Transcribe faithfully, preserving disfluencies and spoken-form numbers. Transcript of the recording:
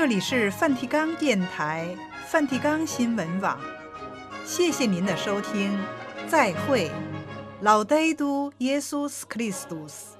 里是梵蒂冈电台、梵蒂冈新闻网，谢谢您的收听，再会，Laudetur Jesus Christus。